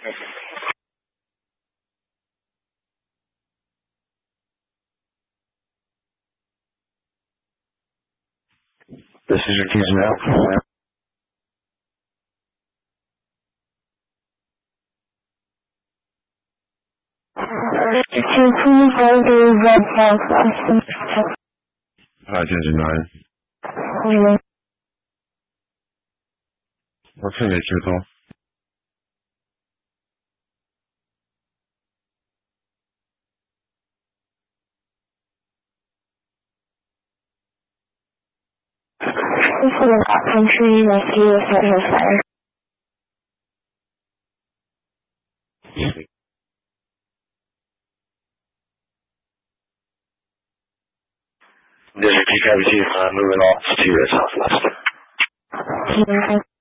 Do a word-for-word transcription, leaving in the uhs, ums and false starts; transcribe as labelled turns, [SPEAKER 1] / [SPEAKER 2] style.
[SPEAKER 1] This is your keys now. Five engine nine. What's the nature call? This is an upcountry rescue with fire. District T Cavity, uh, moving off to your southwest.